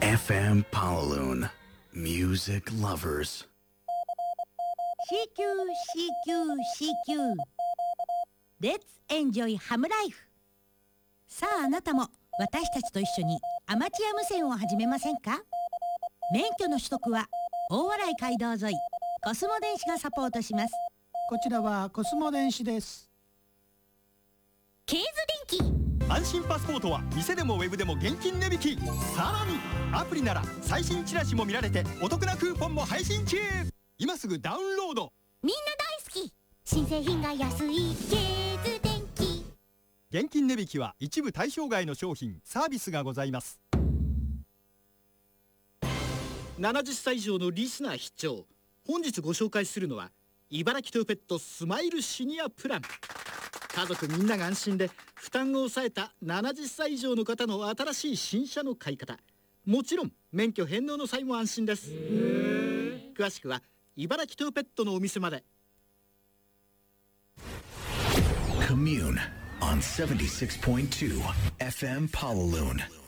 FM Pawaloon. Music lovers. CQ Let's enjoy Ham Life。 さあ、あなたも私たちと一緒にアマチュア無線を始めませんか？免許の取得は大洗街道沿いコスモ電子がサポートします。 こちらはコスモ電子です。 ケーズ電機。 安心パスポートは店でもウェブでも現金値引き。さらにアプリなら最新チラシも見られてお得なクーポンも配信中。今すぐダウンロード。 みんな大好き、新製品が安いケーズ電機。 現金値引きは一部対象外の商品サービスがございます。 70歳以上のリスナー必聴。本日ご紹介するのは茨城トヨペットスマイルシニアプラン。家族みんなが安心で負担を抑えた70歳以上の方の新しい新車の買い方。もちろん免許返納の際も安心です。詳しくは茨城トヨペットのお店まで。 Commune on 76.2 FM Pawaloon.